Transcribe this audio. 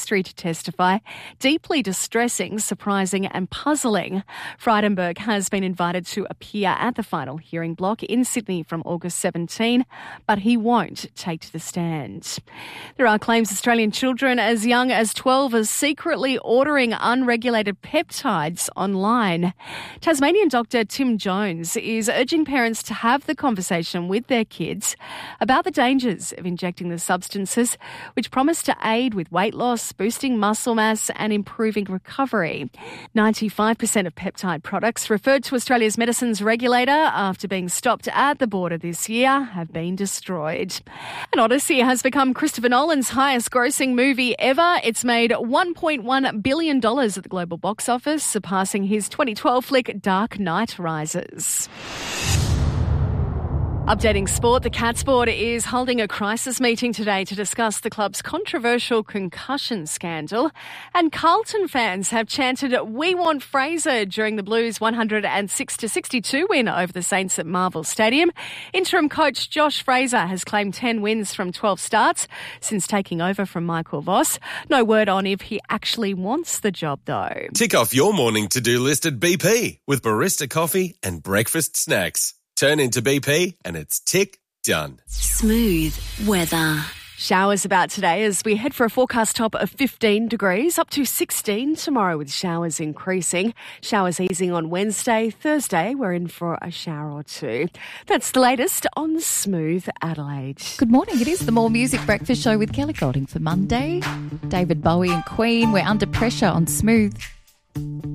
history to testify. Deeply distressing, surprising and puzzling. Frydenberg has been invited to appear at the final hearing block in Sydney from August 17, but he won't take the stand. There are claims Australian children as young as 12 are secretly ordering unregulated peptides online. Tasmanian doctor Tim Jones is urging parents to have the conversation with their kids about the dangers of injecting the substances, which promise to aid with weight loss, boosting muscle mass and improving recovery. 95% of peptide products referred to Australia's medicines regulator after being stopped at the border this year have been destroyed. And Odyssey has become Christopher Nolan's highest grossing movie ever. It's made $1.1 billion at the global box office, surpassing his 2012 flick Dark Knight Rises. Updating sport, the Catsport is holding a crisis meeting today to discuss the club's controversial concussion scandal. And Carlton fans have chanted, "We want Fraser," during the Blues' 106-62 win over the Saints at Marvel Stadium. Interim coach Josh Fraser has claimed 10 wins from 12 starts since taking over from Michael Voss. No word on if he actually wants the job, though. Tick off your morning to-do list at BP with barista coffee and breakfast snacks. Turn into BP and it's tick done. Smooth weather. Showers about today as we head for a forecast top of 15 degrees, up to 16 tomorrow with showers increasing. Showers easing on Wednesday. Thursday, we're in for a shower or two. That's the latest on Smooth Adelaide. Good morning. It is the More Music Breakfast Show with Kelly Golding for Monday. David Bowie and Queen, we're under pressure on Smooth.